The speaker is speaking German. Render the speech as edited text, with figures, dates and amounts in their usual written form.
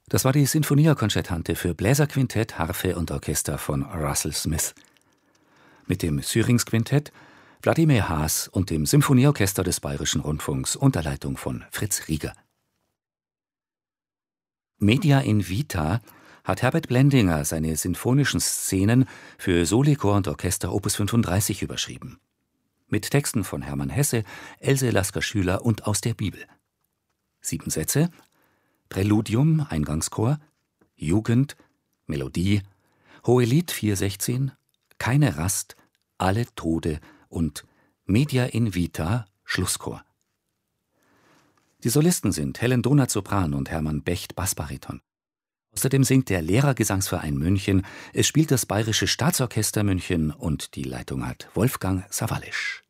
Das war die Sinfonia Concertante für Bläserquintett, Harfe und Orchester von Russell Smith. Mit dem Syrinx-Quintett, Wladimir Haas und dem Symphonieorchester des Bayerischen Rundfunks unter Leitung von Fritz Rieger. Media in Vita hat Herbert Blendinger seine sinfonischen Szenen für Soli-Chor und Orchester Opus 35 überschrieben. Mit Texten von Hermann Hesse, Else Lasker-Schüler und aus der Bibel. 7 Sätze: Präludium, Eingangschor, Jugend, Melodie, Hohelied 416, Keine Rast, Alle Tode und Media in Vita, Schlusschor. Die Solisten sind Helen Donath Sopran und Hermann Becht Bassbariton. Außerdem singt der Lehrergesangsverein München, es spielt das Bayerische Staatsorchester München und die Leitung hat Wolfgang Sawallisch.